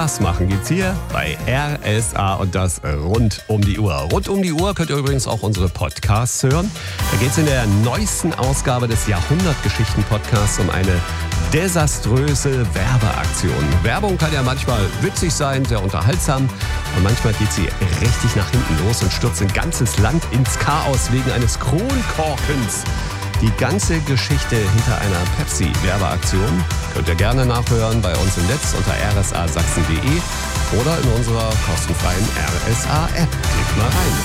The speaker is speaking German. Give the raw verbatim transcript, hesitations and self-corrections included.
Was machen geht's hier bei R S A und das rund um die Uhr. Rund um die Uhr könnt ihr übrigens auch unsere Podcasts hören. Da geht's in der neuesten Ausgabe des Jahrhundertgeschichten-Podcasts um eine desaströse Werbeaktion. Werbung kann ja manchmal witzig sein, sehr unterhaltsam. Und manchmal geht sie richtig nach hinten los und stürzt ein ganzes Land ins Chaos wegen eines Kronkorkens. Die ganze Geschichte hinter einer Pepsi-Werbeaktion könnt ihr gerne nachhören bei uns im Netz unter r s a sachsen punkt d e oder in unserer kostenfreien R S A-App. Klickt mal rein.